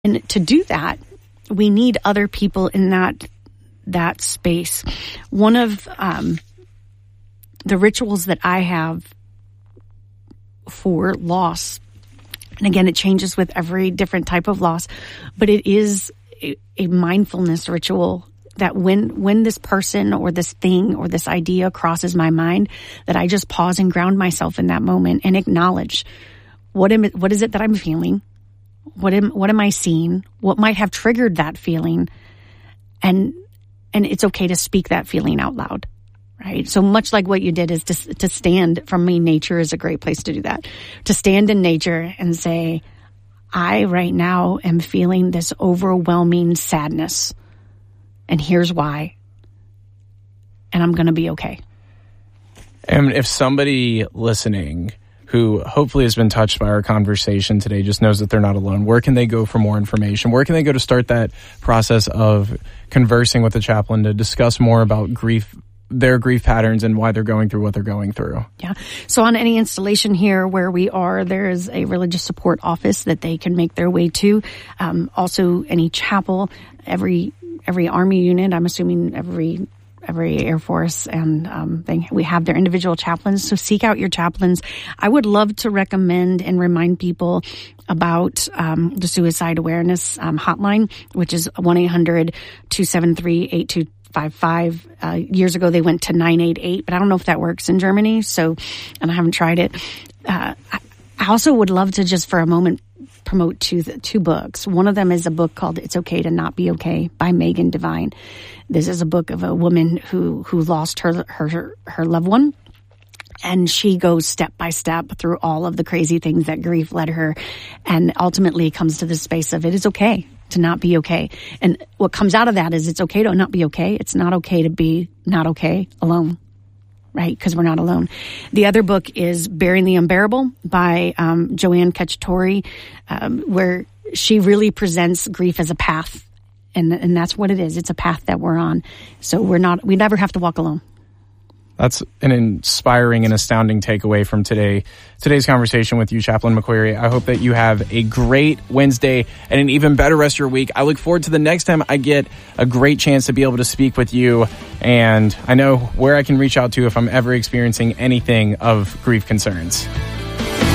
And to do that, we need other people in that space. One of the rituals that I have for loss, and again, it changes with every different type of loss, but it is a mindfulness ritual that when this person or this thing or this idea crosses my mind, that I just pause and ground myself in that moment and acknowledge what is it that I'm feeling? What am I seeing? What might have triggered that feeling? And it's okay to speak that feeling out loud, right? So much like what you did is to stand. For me, nature is a great place to do that. To stand in nature and say, I right now am feeling this overwhelming sadness, and here's why. And I'm going to be okay. And if somebody listening who hopefully has been touched by our conversation today just knows that they're not alone, where can they go for more information? Where can they go to start that process of conversing with the chaplain to discuss more about grief, their grief patterns, and why they're going through what they're going through? Yeah. So on any installation here where we are, there is a religious support office that they can make their way to. Also, any chapel, every Army unit, I'm assuming every Air Force, and we have their individual chaplains. So seek out your chaplains. I would love to recommend and remind people about the suicide awareness hotline, which is 1-800-273-8255. Years ago, they went to 988, but I don't know if that works in Germany. So, and I haven't tried it. I also would love to just for a moment promote two books. One of them is a book called It's Okay to Not Be Okay by Megan Devine. This is a book of a woman who lost her loved one. And she goes step by step through all of the crazy things that grief led her, and ultimately comes to this space of it is okay to not be okay. And what comes out of that is it's okay to not be okay. It's not okay to be not okay alone, right? Because we're not alone. The other book is Bearing the Unbearable by Joanne Cacciatore, where she really presents grief as a path. And that's what it is. It's a path that we're on. So we never have to walk alone. That's an inspiring and astounding takeaway from today's conversation with you, Chaplain McQuarrie. I hope that you have a great Wednesday and an even better rest of your week. I look forward to the next time I get a great chance to be able to speak with you. And I know where I can reach out to if I'm ever experiencing anything of grief concerns.